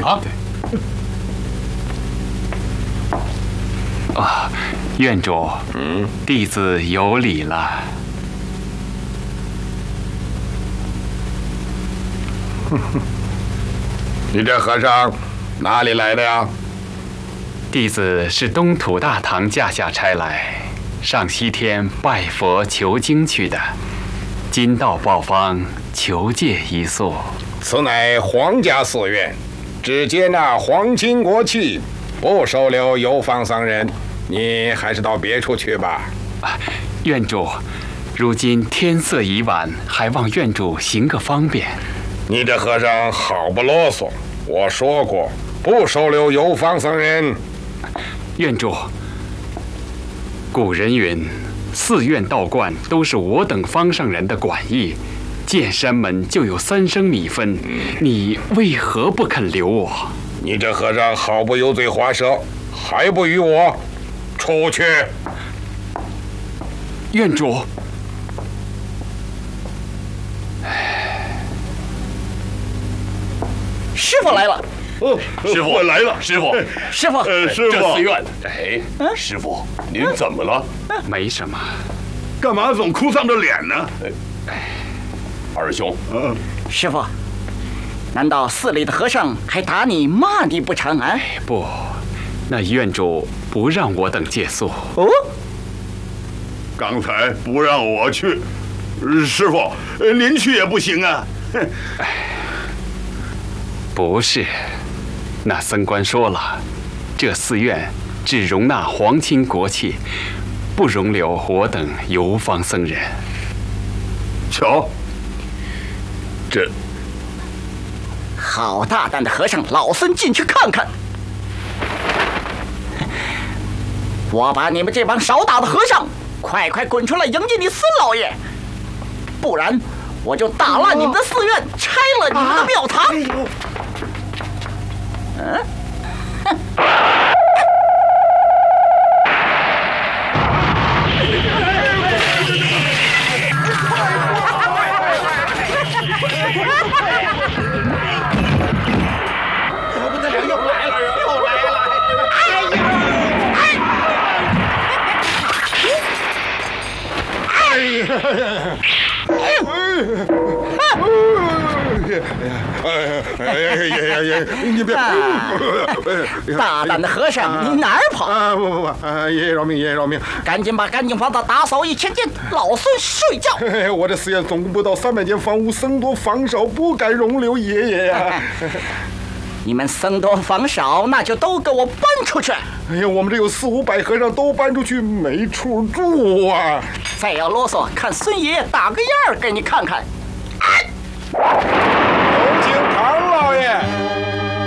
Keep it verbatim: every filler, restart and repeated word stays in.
啊。 啊，院主，嗯，弟子有礼了。 你这和尚哪里来的呀？ 弟子是东土大唐驾下差来，上西天拜佛求经去的，今到报方求借一宿。 此乃皇家寺院，只接纳皇亲国戚，不收留游方僧人。你还是到别处去吧。 啊，院主，如今天色已晚，还望院主行个方便。 你这和尚好不啰嗦，我说过不收留游方僧人。 院主，古人云，寺院道观都是我等方上人的管役，见山门就有三升米分，你为何不肯留我？ 你这和尚好不油嘴滑舌，还不与我出去？ 院主， 师傅来了。 哦，师傅来了，师傅， 师傅， 呃，师傅， 这寺院， 哎，师傅，您怎么了？ 没什么。 干嘛总哭丧着脸呢？哎，二兄， 嗯，师傅，难道寺里的和尚还打你骂你不成啊？ 不，那院主不让我等借宿。 哦， 刚才不让我去，师傅，您去也不行啊。 哎，不是。那僧官说了，这寺院只容纳皇亲国戚，不容留我等游方僧人。 瞧，这好大胆的和尚，老孙进去看看。我把你们这帮少打的和尚，快快滚出来迎接你孙老爷，不然我就打烂你们的寺院，拆了你们的庙堂。嗯， 不得了，又来了，又来了！哎呀！哎呀！哎呀！ 哎呀呀呀！你别！ 大胆的和尚，你哪儿跑？ 啊不不不！啊，爷爷饶命，爷爷饶命！ 赶紧把干净房子打扫一千间，老孙睡觉。 我这寺院总共不到三百间房屋，僧多房少，不敢容留爷爷呀。 你们僧多房少，那就都给我搬出去！ 哎呀，我们这有四五百和尚，都搬出去没处住啊！ 再要啰嗦，看孙爷爷打个样儿给你看看。